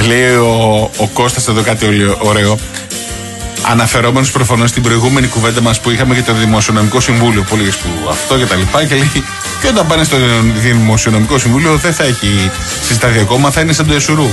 Λέει ο Κώστας εδώ κάτι ωραίο. Αναφερόμενος προφανώς στην προηγούμενη κουβέντα μας που είχαμε για το Δημοσιονομικό Συμβούλιο. Που λέγες που αυτό και τα λοιπά. Και λέει, και όταν πάνε στο Δημοσιονομικό Συμβούλιο δεν θα έχει συσταθεί ακόμα, θα είναι σαν το Εσουρού.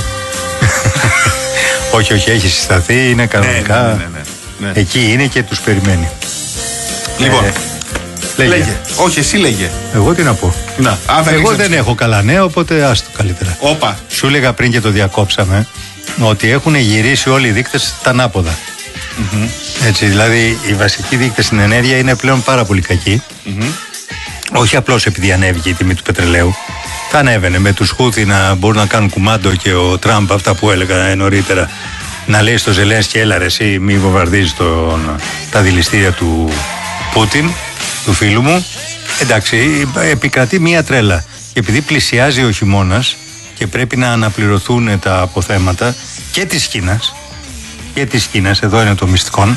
Όχι, έχει συσταθεί, είναι κανονικά. Ναι. Εκεί είναι και τους περιμένει. Λοιπόν, λέγε. Όχι, εσύ λέγε. Εγώ τι να πω. Εγώ δεν έχω καλά νέα, οπότε άστο καλύτερα. Όπα. Σου έλεγα πριν και το διακόψαμε ότι έχουν γυρίσει όλοι οι δείκτες τα ανάποδα. Έτσι, δηλαδή οι βασικοί δείκτες στην ενέργεια είναι πλέον πάρα πολύ κακοί. Όχι απλώς επειδή ανέβηκε η τιμή του πετρελαίου. Θα ανέβαινε με τους Χούθι να μπορούν να κάνουν κουμάντο και ο Τραμπ, αυτά που έλεγα νωρίτερα, να λέει στο Ζελένσκι, έλα ρε εσύ μη βομβαρδίζεις τα δηληστήρια του Πούτιν, του φίλου μου. Εντάξει, επικρατεί μία τρέλα. Και επειδή πλησιάζει ο χειμώνας και πρέπει να αναπληρωθούν τα αποθέματα και της Κίνας, εδώ είναι το μυστικό,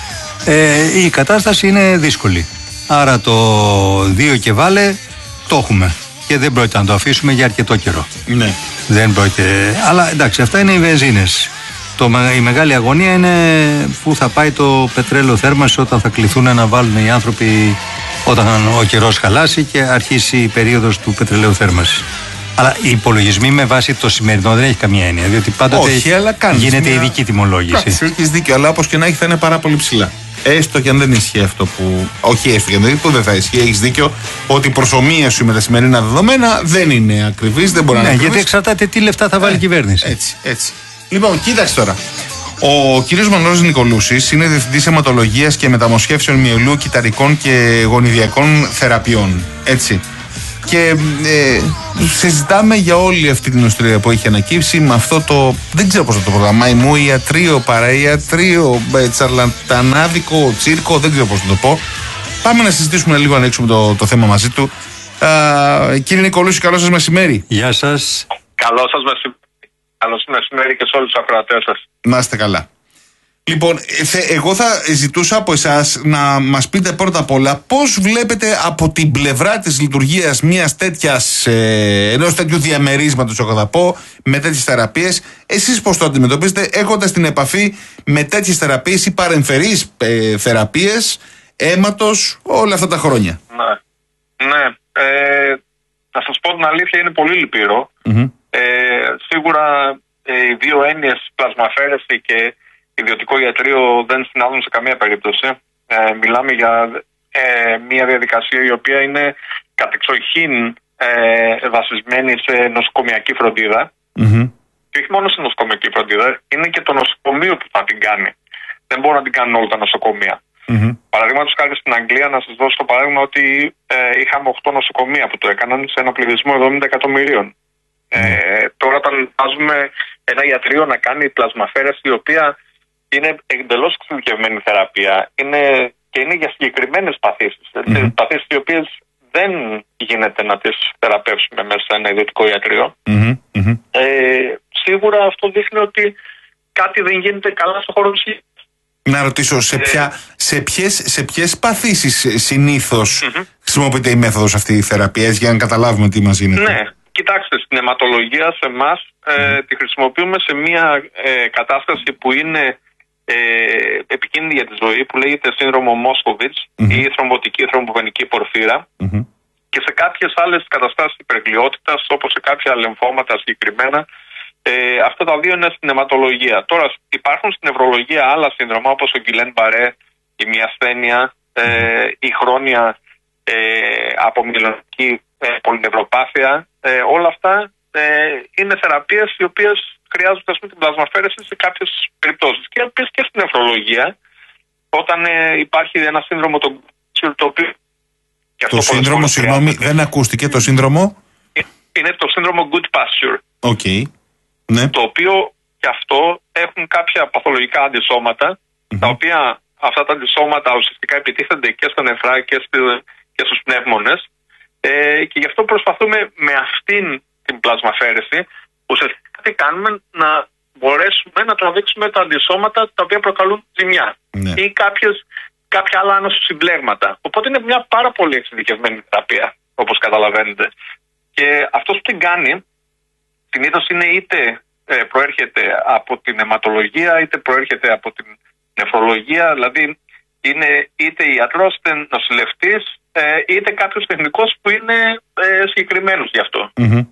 η κατάσταση είναι δύσκολη. Άρα το 2 και βάλε το έχουμε και δεν πρόκειται να το αφήσουμε για αρκετό καιρό. Ναι. Δεν πρόκειται. Αλλά εντάξει, αυτά είναι οι βενζίνες. Η μεγάλη αγωνία είναι πού θα πάει το πετρέλαιο θέρμανσης όταν θα κληθούν να βάλουν οι άνθρωποι, όταν ο καιρός χαλάσει και αρχίσει η περίοδος του πετρελαίου θέρμανσης. Αλλά οι υπολογισμοί με βάση το σημερινό δεν έχει καμία έννοια, διότι πάντοτε γίνεται ειδική τιμολόγηση. Έχεις δίκιο, αλλά όπως και να έχει θα είναι πάρα πολύ ψηλά. Έστω και αν δεν ισχύει αυτό που. Όχι, έστω και αν δεν θα ισχύει, έχεις δίκιο ότι η προσομοίωση με τα σημερινά δεδομένα δεν είναι ακριβής, δεν μπορεί να είναι ακριβής. Γιατί εξαρτάται τι λεφτά θα βάλει η κυβέρνηση. Έτσι. Λοιπόν, κοίταξε τώρα. Ο κύριος Μανώλης Νικολούσης είναι διευθυντής αιματολογίας και μεταμοσχεύσεων μυελού, κυταρικών και γονιδιακών θεραπείων. Έτσι. Και συζητάμε για όλη αυτή την ιστορία που έχει ανακύψει με αυτό το. Δεν ξέρω πώς θα το πω. Μαϊμού, ιατρείο, παραϊατρείο, τσαρλατανάδικο, τσίρκο, δεν ξέρω πώς θα το πω. Πάμε να συζητήσουμε λίγο, να ανοίξουμε το θέμα μαζί του. Κύριε Νικολούση, καλό σας μεσημέρι. Γεια σας. Καλό σας μεσημέρι. Καλώς μεσημέρι και σε όλους τους ακροατές σας. Να είστε καλά. Λοιπόν, εγώ θα ζητούσα από εσάς να μας πείτε πρώτα απ' όλα πώς βλέπετε από την πλευρά της λειτουργίας ενός τέτοιου διαμερίσματος, εγώ θα πω, με τέτοιες θεραπείες. Εσείς πώς το αντιμετωπίζετε έχοντας την επαφή με τέτοιες θεραπείες ή παρεμφερείς θεραπείες, αίματος, όλα αυτά τα χρόνια? Ναι. Θα σας πω την αλήθεια, είναι πολύ λυπηρό. Σίγουρα οι δύο έννοιες, πλασμαφαίρεση και ιδιωτικό ιατρείο, δεν συνάδουν σε καμία περίπτωση. Μιλάμε για μια διαδικασία η οποία είναι κατεξοχήν βασισμένη σε νοσοκομιακή φροντίδα. Και όχι μόνο σε νοσοκομιακή φροντίδα, είναι και το νοσοκομείο που θα την κάνει. Δεν μπορούν να την κάνουν όλα τα νοσοκομεία. Παραδείγματος χάρη στην Αγγλία, να σας δώσω το παράδειγμα ότι είχαμε 8 νοσοκομεία που το έκαναν σε ένα πληθυσμό 70 εκατομμυρίων. Τώρα όταν βάζουμε ένα ιατρείο να κάνει πλασμαφέρεση, η οποία είναι εντελώς εξειδικευμένη θεραπεία, είναι για συγκεκριμένες παθήσεις. Παθήσεις οι οποίες δεν γίνεται να τις θεραπεύσουμε μέσα σε ένα ιδιωτικό ιατρείο. Σίγουρα αυτό δείχνει ότι κάτι δεν γίνεται καλά στον χώρο της υγείας. Να ρωτήσω, σε ποιες παθήσεις συνήθως χρησιμοποιείται η μέθοδος αυτή η θεραπεία, για να καταλάβουμε τι μας γίνεται? Ναι, κοιτάξτε, στην αιματολογία σε εμάς τη χρησιμοποιούμε σε μια κατάσταση που είναι επικίνδυνη για τη ζωή, που λέγεται σύνδρομο Μόσχοβιτς ή θρομβωτική θρομβογενική πορφύρα, και σε κάποιες άλλες καταστάσεις υπεργλειότητας, όπως σε κάποια λεμφώματα συγκεκριμένα. Αυτά τα δύο είναι στην αιματολογία. Τώρα υπάρχουν στην νευρολογία άλλα σύνδρομα, όπως ο Γκιλέν Μπαρέ, η μυασθένεια, η χρόνια απομυελωνική πολυνευροπάθεια. Όλα αυτά είναι θεραπείες οι οποίες χρειάζονται την πλασμαφέρεση σε κάποιες περιπτώσεις. Και επίσης και στην νεφρολογία, όταν υπάρχει ένα σύνδρομο το οποίο. Το σύνδρομο, συγγνώμη, δεν ακούστηκε το σύνδρομο. Είναι το σύνδρομο Good Pasture. Okay. Ναι. Το οποίο και αυτό έχουν κάποια παθολογικά αντισώματα, τα οποία αυτά τα αντισώματα ουσιαστικά επιτίθενται και στα νεφρά και στους πνεύμονες. Και γι' αυτό προσπαθούμε με αυτήν την πλασμαφέρεση ουσιαστικά τι κάνουμε, να μπορέσουμε να τραβήξουμε τα αντισώματα τα οποία προκαλούν ζημιά ή κάποια άλλα νοσοσυμπλέγματα. Οπότε είναι μια πάρα πολύ εξειδικευμένη θεραπεία, όπως καταλαβαίνετε. Και αυτός που την κάνει συνήθως είναι είτε προέρχεται από την αιματολογία, είτε προέρχεται από την νεφρολογία, δηλαδή είναι είτε ιατρός, είτε νοσηλευτής, είτε κάποιος τεχνικός που είναι συγκεκριμένος γι' αυτό.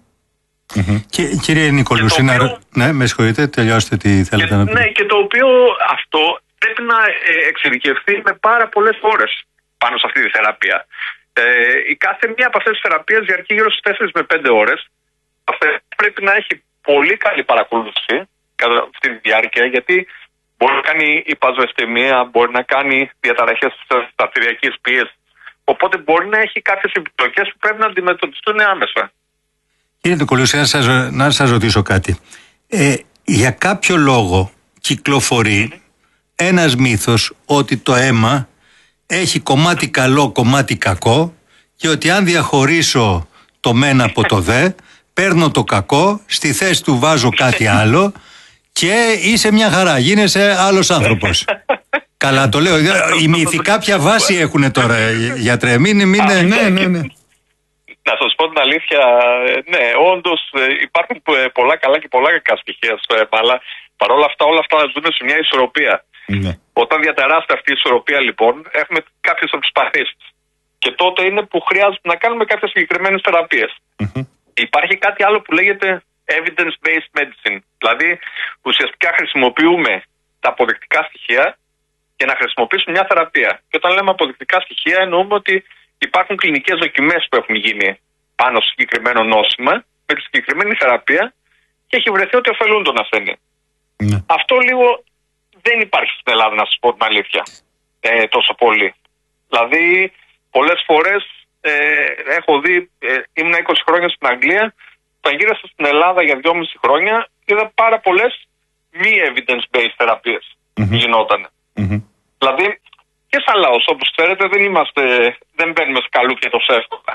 Και, κύριε Νικολούση, ναι, με συγχωρείτε, τελειώστε τι θέλετε να πείτε. Ναι, και το οποίο αυτό πρέπει να εξειδικευθεί με πάρα πολλές ώρες πάνω σε αυτή τη θεραπεία. Η κάθε μία από αυτές τις θεραπείες διαρκεί γύρω στις 4 με 5 ώρες. Πρέπει να έχει πολύ καλή παρακολούθηση κατά αυτή τη διάρκεια, γιατί μπορεί να κάνει υπασβεστημία, μπορεί να κάνει διαταραχές της αρτηριακής πίεσης. Οπότε μπορεί να έχει κάποιες επιπτώσεις που πρέπει να αντιμετωπιστούν άμεσα. Κύριε Νικολούση, να σας ρωτήσω κάτι. Για κάποιο λόγο κυκλοφορεί ένας μύθος ότι το αίμα έχει κομμάτι καλό, κομμάτι κακό, και ότι αν διαχωρίσω το μεν από το δε, παίρνω το κακό, στη θέση του βάζω κάτι άλλο και είσαι μια χαρά, γίνεσαι άλλος άνθρωπος. Καλά το λέω, οι μύθοι κάποια βάση έχουν τώρα, γιατρέ, ναι. Να σας πω την αλήθεια, ναι, όντως υπάρχουν πολλά καλά και πολλά κακά στοιχεία στο αίμα, αλλά παρόλα αυτά όλα αυτά ζουν σε μια ισορροπία. Όταν διαταράσσεται αυτή η ισορροπία, λοιπόν, έχουμε κάποιες αντισπαθήσεις. Και τότε είναι που χρειάζεται να κάνουμε κάποιες συγκεκριμένες θεραπείες. Υπάρχει κάτι άλλο που λέγεται evidence-based medicine. Δηλαδή, ουσιαστικά χρησιμοποιούμε τα αποδεικτικά στοιχεία για να χρησιμοποιήσουμε μια θεραπεία. Και όταν λέμε αποδεικτικά στοιχεία, εννοούμε ότι υπάρχουν κλινικές δοκιμές που έχουν γίνει πάνω στο συγκεκριμένο νόσημα, με τη συγκεκριμένη θεραπεία, και έχει βρεθεί ότι ωφελούν τον ασθενή. Αυτό λίγο δεν υπάρχει στην Ελλάδα, να σας πω την αλήθεια, τόσο πολύ. Δηλαδή, πολλές φορές έχω δει, ήμουν 20 χρόνια στην Αγγλία, όταν γύρασα στην Ελλάδα για 2,5 χρόνια, είδα πάρα πολλές μη evidence-based θεραπείες γινόταν. Δηλαδή, και σαν λαός, όπως ξέρετε, δεν μπαίνουμε σε καλούπια τόσο εύκολα.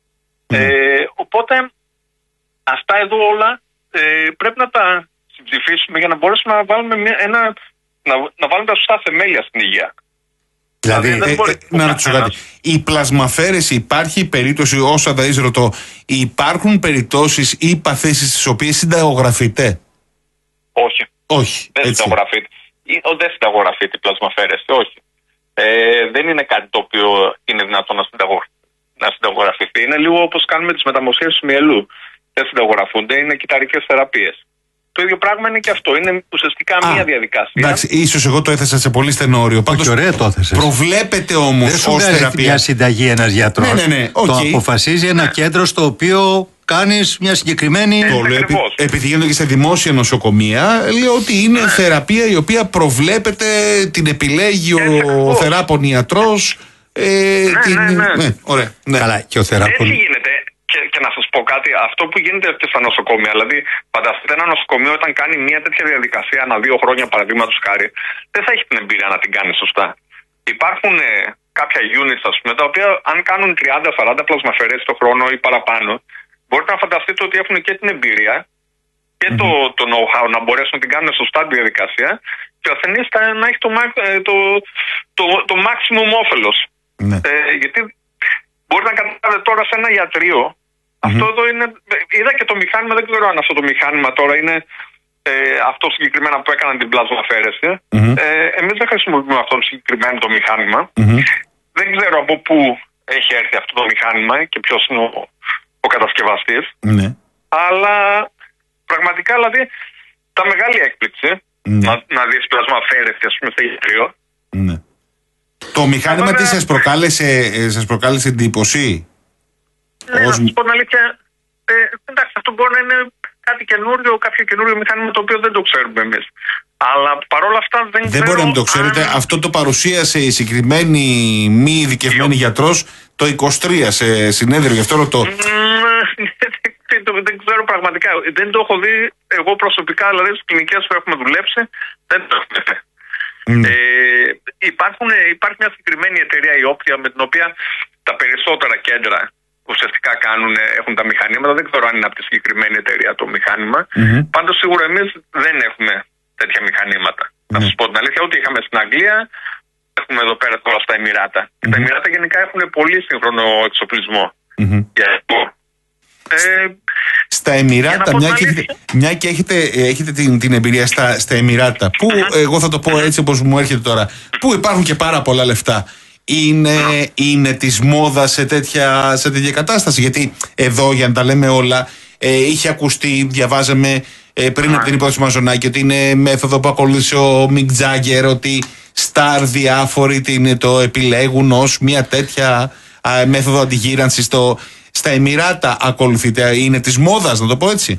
Οπότε, αυτά εδώ όλα πρέπει να τα συμψηφίσουμε για να μπορέσουμε να βάλουμε να βάλουμε τα σωστά θεμέλια στην υγεία. Δηλαδή, να ρωτήσω κάτι. Η πλασμαφέρεση, υπάρχει περίπτωση, όσο αδαείς ρωτώ, υπάρχουν περιπτώσεις ή παθήσεις στις οποίες συνταγογραφείται? Όχι. Δεν συνταγογραφείται η πλασμαφέρεση, όχι. Δεν είναι κάτι το οποίο είναι δυνατόν να συνταγογραφηθεί. Είναι λίγο όπως κάνουμε τις μεταμοσχεύσεις του μυελού. Δεν συνταγογραφούνται, είναι κυταρικές θεραπείες. Το ίδιο πράγμα είναι και αυτό. Είναι ουσιαστικά μία διαδικασία. Εντάξει, ίσως εγώ το έθεσα σε πολύ στενό όριο. Πάντως, ωραία το έθεσες. Προβλέπεται όμως ως θεραπεία. Δεν σου μια συνταγή ένας γιατρός. Ναι. Το αποφασίζει ένα κέντρο στο οποίο κάνεις μια συγκεκριμένη. Επειδή γίνονται και σε δημόσια νοσοκομεία, λέω ότι είναι θεραπεία η οποία προβλέπεται, την επιλέγει ο θεράπων ιατρός. Ωραία. Καλά, και ο θεράπων. Έτσι γίνεται. Και να σας πω κάτι, αυτό που γίνεται και στα νοσοκομεία, δηλαδή φανταστείτε ένα νοσοκομείο όταν κάνει μια τέτοια διαδικασία ανά 2 χρόνια, παραδείγματος χάρη, δεν θα έχει την εμπειρία να την κάνει σωστά. Υπάρχουν κάποια units, ας πούμε, τα οποία αν κάνουν 30-40 πλασμαφαιρέσεις το χρόνο ή παραπάνω, μπορείτε να φανταστείτε ότι έχουν και την εμπειρία και το know-how να μπορέσουν να την κάνουν σωστά τη διαδικασία, και ο ασθενής να έχει το maximum όφελος. Γιατί μπορείτε να καταλάβετε τώρα σε ένα ιατρείο. Αυτό εδώ είναι. Είδα και το μηχάνημα, δεν ξέρω αν αυτό το μηχάνημα τώρα είναι αυτό συγκεκριμένα που έκαναν την πλασμαφέρεση. Εμείς δεν χρησιμοποιούμε αυτό το συγκεκριμένο το μηχάνημα. Δεν ξέρω από πού έχει έρθει αυτό το μηχάνημα και ποιος είναι ο κατασκευαστής. Αλλά πραγματικά, δηλαδή, τα μεγάλη έκπληξη να δεις πλασμαφέρεση, ας πούμε, στο ιατρείο. Το μηχάνημα τι σας προκάλεσε εντύπωση? Ναι, να σας πω την αλήθεια, εντάξει, αυτό μπορεί να είναι κάτι καινούριο, κάποιο καινούριο μηχάνημα το οποίο δεν το ξέρουμε εμείς. Αλλά παρόλα αυτά δεν ξέρω. Μπορεί να μην το ξέρετε. Αυτό το παρουσίασε η συγκεκριμένη μη ειδικευμένη γιατρός το 23 σε συνέδριο, γι' αυτό ρωτώ. Δεν ξέρω πραγματικά. Δεν το έχω δει εγώ προσωπικά, δηλαδή στις κλινικές που έχουμε δουλέψει, δεν το έχουμε δει. Υπάρχει μια συγκεκριμένη εταιρεία, η Όποια, με την οποία τα περισσότερα κέντρα ουσιαστικά έχουν τα μηχανήματα. Δεν ξέρω αν είναι από τη συγκεκριμένη εταιρεία το μηχάνημα. Πάντως σίγουρα εμείς δεν έχουμε τέτοια μηχανήματα. Να σας πω την αλήθεια, ό,τι είχαμε στην Αγγλία, έχουμε εδώ πέρα τώρα στα Εμιράτα. Και τα Εμιράτα γενικά έχουν πολύ σύγχρονο εξοπλισμό. Στα Εμιράτα, μια και έχετε την εμπειρία στα Εμιράτα, που εγώ θα το πω έτσι όπως μου έρχεται τώρα, που υπάρχουν και πάρα πολλά λεφτά, είναι της μόδας σε τέτοια κατάσταση? Γιατί εδώ, για να τα λέμε όλα, είχε ακουστεί, διαβάζαμε πριν από την υπόθεση Μαζονάκη, ότι είναι μέθοδο που ακολούθησε ο Μικ Τζάγκερ, ότι στάρ διάφοροι το επιλέγουν ως μια τέτοια μέθοδο αντιγύρανσης. Στα Εμιράτα ακολουθείτε, είναι της μόδας, να το πω έτσι?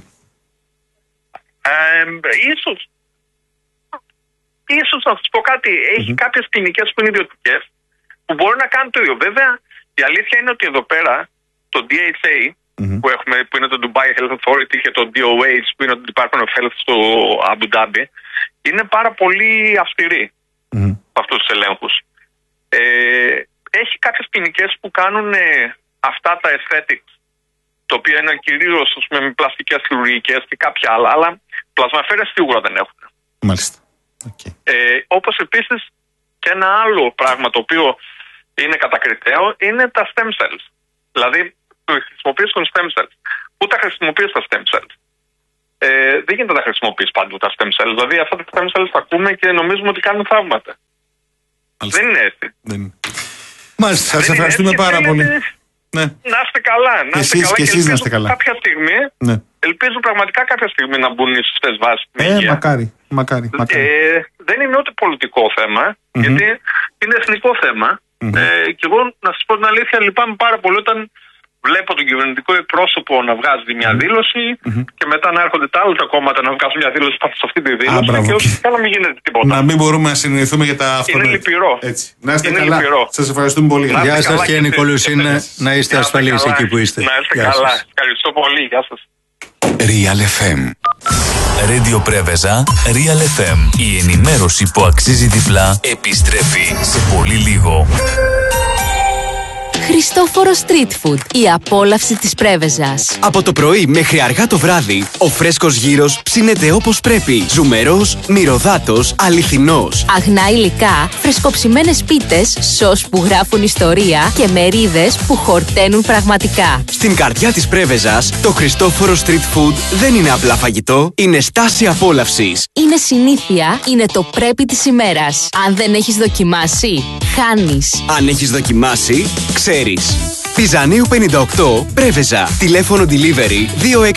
Ίσως να σας πω κάτι. Έχει κάποιες κλινικές που είναι ιδιωτικές, που μπορεί να κάνουν το ίδιο. Βέβαια, η αλήθεια είναι ότι εδώ πέρα το DHA που έχουμε, που είναι το Dubai Health Authority, και το DOH που είναι το Department of Health στο Abu Dhabi, είναι πάρα πολύ αυστηροί από αυτούς τους ελέγχους. Έχει κάποιες κλινικές που κάνουν αυτά τα aesthetics, το οποίο είναι κυρίως με πλαστικές χειρουργικές και κάποια άλλα, αλλά πλασμαφέρες σίγουρα δεν έχουν. Μάλιστα. Okay. Όπως επίσης και ένα άλλο πράγμα το οποίο είναι κατακριτέο είναι τα stem cells. Δηλαδή, η χρησιμοποίηση των stem cells. Πού τα χρησιμοποιείς τα stem cells? Δεν γίνεται να τα χρησιμοποιείς παντού τα stem cells. Δηλαδή, αυτά τα stem cells τα ακούμε και νομίζουμε ότι κάνουν θαύματα. Δεν είναι έτσι. Μάλιστα, σας ευχαριστούμε πάρα πολύ. Ναι. Να είστε καλά. Και εσείς να είστε καλά. Κάποια στιγμή, ελπίζω πραγματικά κάποια στιγμή να μπουν οι σωστές βάσεις. Μακάρι. Δεν είναι ούτε πολιτικό θέμα, γιατί είναι εθνικό θέμα. Και εγώ, να σας πω την αλήθεια, λυπάμαι πάρα πολύ όταν βλέπω τον κυβερνητικό εκπρόσωπο να βγάζει μια δήλωση και μετά να έρχονται τα άλλα κόμματα να βγάζουν μια δήλωση πάνω σε αυτή τη δήλωση. Και όχι, να μην γίνεται τίποτα. Να μην μπορούμε να συνεννοηθούμε για τα αυτονόητα. Είναι λυπηρό. Να είστε καλά. Σας ευχαριστούμε πολύ. Γεια σας, κύριε Νικολουσίν, να είστε ασφαλείς εκεί που είστε. Να είστε καλά. Ευχαριστώ πολύ. Γεια σας. Real FM. Radio Πρέβεζα, Real FM. Η ενημέρωση που αξίζει διπλά επιστρέφει σε πολύ λίγο. Χριστόφορο Street Food, η απόλαυση της Πρέβεζας. Από το πρωί μέχρι αργά το βράδυ, ο φρέσκος γύρος ψήνεται όπως πρέπει. Ζουμερός, μυρωδάτος, αληθινός. Αγνά υλικά, φρεσκοψημένες πίτες, σως που γράφουν ιστορία και μερίδες που χορταίνουν πραγματικά. Στην καρδιά της Πρέβεζας, το Χριστόφορο Street Food δεν είναι απλά φαγητό, είναι στάση απόλαυσης. Είναι συνήθεια, είναι το πρέπει της ημέρας. Αν δεν έχεις δοκιμάσει, χάνεις. Αν έχεις δοκιμάσει, ξέρεις. Πιζανίου 58, Πρέβεζα. Τηλέφωνο delivery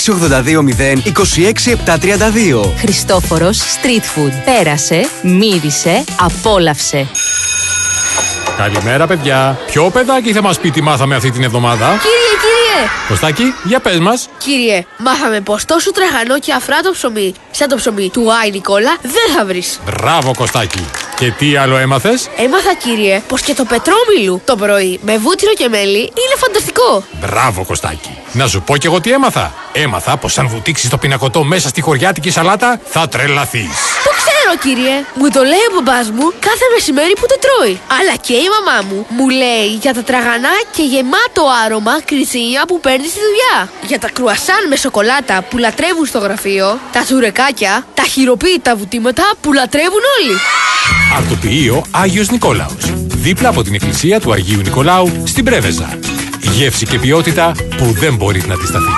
26820 Χριστόφορος Street Food. Πέρασε, μύρισε, απόλαυσε. Καλημέρα, παιδιά. Ποιο παιδάκι θα μας πει τι μάθαμε αυτή την εβδομάδα? Κύριε! Κωστάκη, για πες μας. Κύριε, μάθαμε πως τόσο τραχανό και αφράτο ψωμί, σαν το ψωμί του Άι Νικόλα, δεν θα βρεις. Μπράβο, Κωστάκη. Και τι άλλο έμαθες? Έμαθα, κύριε, πως και το πετρόμιλου το πρωί με βούτυρο και μέλι είναι φανταστικό. Μπράβο, Κωστάκη. Να σου πω κι εγώ τι έμαθα. Έμαθα πως αν βουτήξεις το πινακωτό μέσα στη χωριάτικη σαλάτα, θα τρελαθείς. Το ξέρω, κύριε. Μου το λέει ο μπαμπάς μου κάθε μεσημέρι που το τρώει. Αλλά και η μαμά μου λέει για τα τραγανά και γεμάτο άρωμα κρυτσίνια που παίρνει στη δουλειά. Για τα κρουασάν με σοκολάτα που λατρεύουν στο γραφείο. Τα τσουρεκάκια, τα χειροποίητα βουτήματα που λατρεύουν όλοι. Αρτοποιείο Άγιος Νικόλαος. Δίπλα από την εκκλησία του Αγίου Νικολάου στην Πρέβεζα. Γεύση και ποιότητα που δεν μπορείς να αντισταθείς.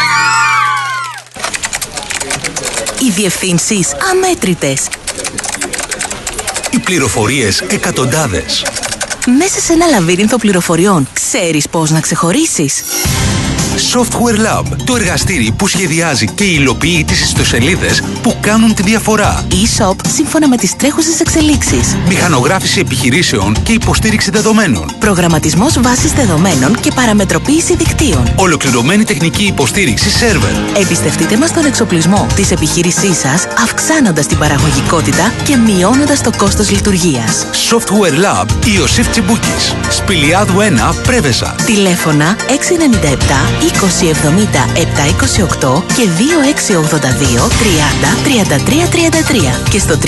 Οι διευθύνσεις αμέτρητες. Οι πληροφορίες εκατοντάδες. Μέσα σε ένα λαβύρινθο πληροφοριών, ξέρεις πώς να ξεχωρίσεις? Software Lab, το εργαστήρι που σχεδιάζει και υλοποιεί τις ιστοσελίδες που κάνουν τη διαφορά. E-shop σύμφωνα με τις τρέχουσες εξελίξεις. Μηχανογράφηση επιχειρήσεων και υποστήριξη δεδομένων. Προγραμματισμός βάσης δεδομένων και παραμετροποίηση δικτύων. Ολοκληρωμένη τεχνική υποστήριξη σερβερ. Εμπιστευτείτε μας τον εξοπλισμό της επιχείρησής σας, αυξάνοντας την παραγωγικότητα και μειώνοντας το κόστος λειτουργίας. Software Lab Ιωσήφ Τσιμπούκης. Σπηλιάδου 1, Πρέβεζα. Τηλέφωνα 697 2070 728 και 2682 30 33 33 και στο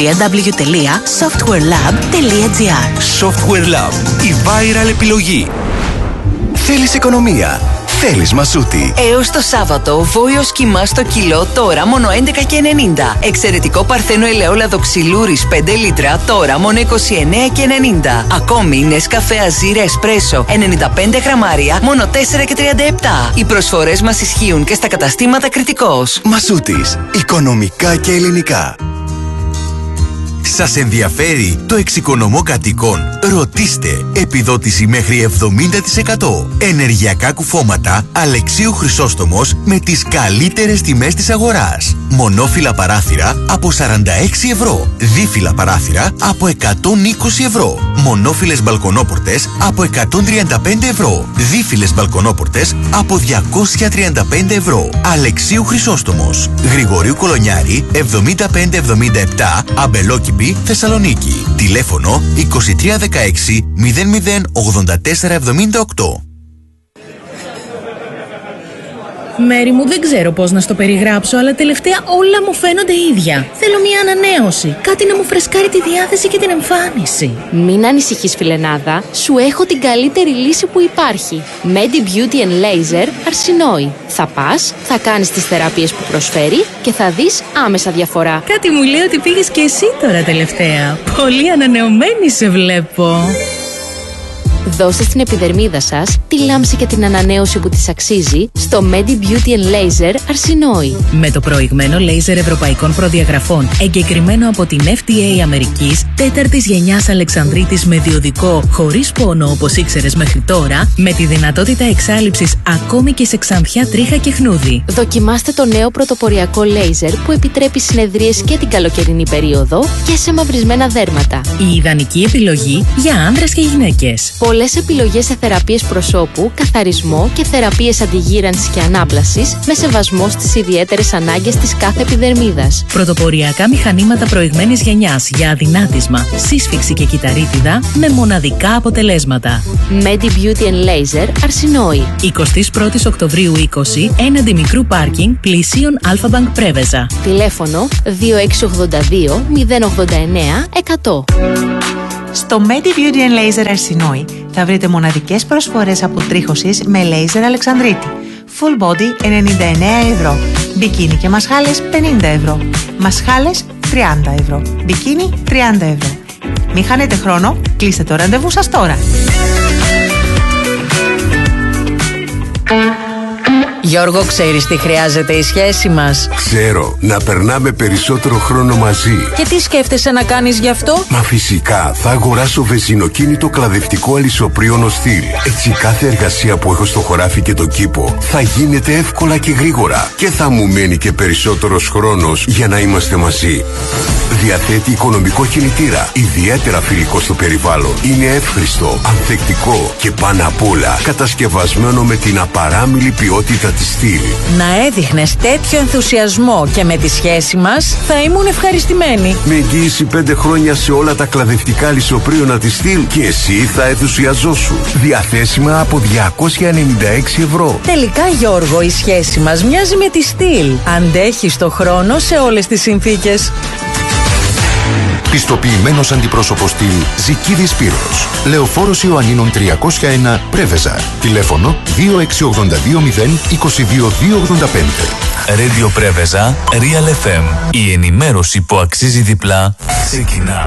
www.softwarelab.gr. Software Lab, η viral επιλογή. Θέλεις οικονομία? θέλεις Μασούτη. Έως το Σάββατο, βόηος κιμά στο κιλό τώρα μόνο 11,90. Εξαιρετικό παρθένο ελαιόλαδο ξυλούρης 5 λίτρα τώρα μόνο 29,90. Ακόμη Νεσκαφέ Αζίρε Εσπρέσο 95 γραμμάρια μόνο 4,37. Οι προσφορές μας ισχύουν και στα καταστήματα Κρητικός. Μασούτης. Οικονομικά και ελληνικά. Σας ενδιαφέρει το εξοικονομώ κατοίκων? Ρωτήστε. Επιδότηση μέχρι 70%. Ενεργειακά κουφώματα Αλεξίου Χρυσόστομος με τις καλύτερες τιμές της αγοράς. Μονόφυλλα παράθυρα από 46 ευρώ. Δίφυλλα παράθυρα από 120 ευρώ. Μονόφυλλες μπαλκονόπορτες από 135 ευρώ. Δίφυλλες μπαλκονόπορτες από 235 ευρώ. Αλεξίου Χρυσόστομος. Γρηγορίου Κολονιάρη 7577 Αμπελόκηπη Θεσσαλονίκη. Τηλέφωνο 2316 008478. Μέρη μου, δεν ξέρω πώς να στο περιγράψω, αλλά τελευταία όλα μου φαίνονται ίδια. Θέλω μια ανανέωση. Κάτι να μου φρεσκάρει τη διάθεση και την εμφάνιση. Μην ανησυχείς, φιλενάδα. Σου έχω την καλύτερη λύση που υπάρχει. Medi Beauty and Laser Αρσινόη. Θα πας, θα κάνεις τις θεραπείες που προσφέρει και θα δεις άμεσα διαφορά. Κάτι μου λέει ότι πήγες και εσύ τώρα τελευταία. Πολύ ανανεωμένη σε βλέπω. Δώστε στην επιδερμίδα σας τη λάμψη και την ανανέωση που της αξίζει στο Medi Beauty and Laser Αρσινόη. Με το προηγμένο λέιζερ ευρωπαϊκών προδιαγραφών, εγκεκριμένο από την FDA Αμερικής, 4ης γενιάς Αλεξανδρίτης με διοδικό, χωρίς πόνο όπως ήξερες μέχρι τώρα, με τη δυνατότητα εξάλειψης ακόμη και σε ξανθιά, τρίχα και χνούδι. Δοκιμάστε το νέο πρωτοποριακό λέιζερ που επιτρέπει συνεδρίες και την καλοκαιρινή περίοδο και σε μαυρισμένα δέρματα. Η ιδανική επιλογή για άνδρες και γυναίκες. Πολλές επιλογές σε θεραπείες προσώπου, καθαρισμό και θεραπείες αντιγύρανσης και ανάπλασης με σεβασμό στις ιδιαίτερες ανάγκες της κάθε επιδερμίδας. Πρωτοποριακά μηχανήματα προηγμένης γενιάς για αδυνάτισμα, σύσφυξη και κυταρίτιδα με μοναδικά αποτελέσματα. Medi Beauty and Laser Αρσινόη. 21 Οκτωβρίου 20, έναντι μικρού πάρκινγκ πλησίων Αλφα-Μπανκ Πρέβεζα. Τηλέφωνο 2682 089 100. Στο Medi Beauty and Laser Αρσινόη θα βρείτε μοναδικές προσφορές αποτρίχωσης με λέιζερ Αλεξανδρίτη. Full body 99 ευρώ. Μπικίνι και μασχάλες 50 ευρώ. Μασχάλες 30 ευρώ. Μπικίνι 30 ευρώ. Μην χάνετε χρόνο, κλείστε το ραντεβού σας τώρα. Γιώργο, ξέρεις τι χρειάζεται η σχέση μας? Ξέρω, να περνάμε περισσότερο χρόνο μαζί. Και τι σκέφτεσαι να κάνεις γι' αυτό? Μα φυσικά, θα αγοράσω βενζινοκίνητο κλαδευτικό αλυσοπρίωνο στυλ. Έτσι κάθε εργασία που έχω στο χωράφι και το κήπο θα γίνεται εύκολα και γρήγορα. Και θα μου μένει και περισσότερος χρόνος για να είμαστε μαζί. Διαθέτει οικονομικό κινητήρα, ιδιαίτερα φιλικό στο περιβάλλον. Είναι εύχριστο, ανθεκτικό και πάνω απ' όλα κατασκευασμένο με την απαράμιλη ποιότητα της στυλ. Να έδειχνες τέτοιο ενθουσιασμό και με τη σχέση μας θα ήμουν ευχαριστημένη. Με εγγύηση 5 χρόνια σε όλα τα κλαδευτικά λισοπρίωνα της στυλ και εσύ θα ενθουσιαζόσου. Διαθέσιμα από 296 ευρώ. Τελικά, Γιώργο, η σχέση μας μοιάζει με τη στυλ. Αντέχει το χρόνο σε όλες τις συνθήκες. Πιστοποιημένος αντιπρόσωπος στυλ Ζικίδης Σπύρος. Λεωφόρος Ιωαννίνων 301 Πρέβεζα. Τηλέφωνο 2682 022 285. Radio Πρέβεζα, Real FM. Η ενημέρωση που αξίζει διπλά ξεκινά.